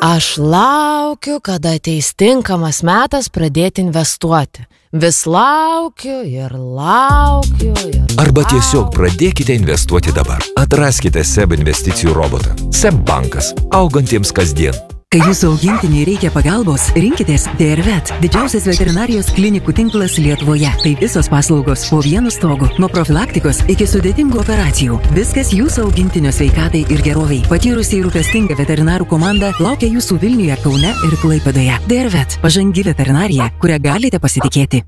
Aš laukiu, kada ateis tinkamas metas pradėti investuoti. Vis laukiu ir laukiu ir... Arba tiesiog pradėkite investuoti dabar. Atraskite SEB investicijų robotą. SEB bankas. Augantiems kasdien. Kai jūsų augintiniui reikia pagalbos, rinkitės DRVET, didžiausias veterinarijos klinikų tinklas Lietuvoje. Tai visos paslaugos po vienu stogu, nuo profilaktikos iki sudėtingų operacijų. Viskas jūsų augintinio sveikatai ir geroviai. Patyrusiai rūpestinga veterinarų komanda laukia jūsų Vilniuje, Kaune ir Klaipėdoje. DRVET – pažangi veterinarija, kurią galite pasitikėti.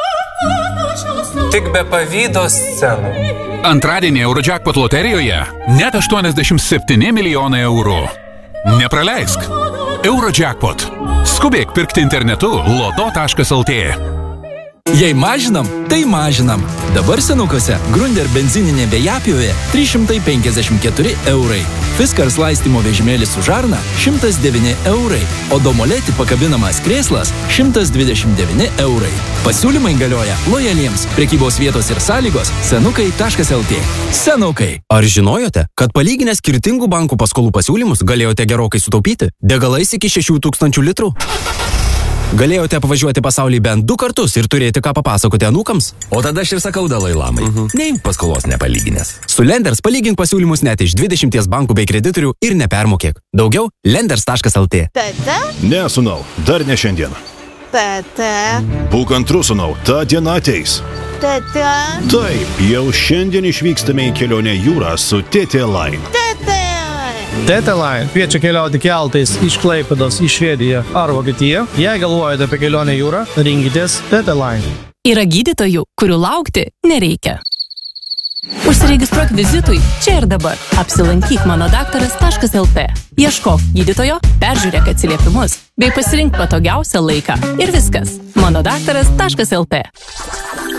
Tik be pavydo scenų. Antradienį Eurojackpot loterijoje net 87 milijonai eurų. Nepraleisk. Eurojackpot. Skubėk pirkti internetu loto.lt. Jei mažinam, tai mažinam. Dabar senukose Grunder benzininė vėjapjovė 354 eurai. Fiskars laistymo vežimėlis su žarna 109 eurai. O Domoleti pakabinamas krėslas 129 eurai. Pasiūlymai galioja lojaliems. Prekybos vietos ir sąlygos senukai.lt. Senukai. Ar žinojote, kad palyginę skirtingų bankų paskolų pasiūlymus galėjote gerokai sutaupyti? Degalais iki 6000 litrų? Galėjote apvažiuoti pasaulį bent 2 kartus ir turėti ką papasakoti anūkams? O tada aš ir sakau Dalai Lamai. Neimk paskolos nepalyginęs. Su Lenders palygink pasiūlymus net iš 20 bankų bei kreditorių ir nepermokėk. Daugiau lenders.lt. Tete? Ne, sūnau, dar ne šiandien. Tete? Būk antru, sūnau, ta diena ateis. Tete? Taip, jau šiandien išvykstame į kelionę jūrą su Tete Line. Tete Line kviečia keliauti keltais iš Klaipėdos į Švediją ar Vokietiją. Jei galvojate apie kelionę jūrą, rinkitės Tete Line. Yra gydytojų, kurių laukti nereikia. Užsiregistruok vizitui čia ir dabar. Apsilankyk manodaktaras.lt. Ieškok gydytojo, peržiūrėk atsiliepimus bei pasirink patogiausią laiką. Ir viskas. manodaktaras.lt.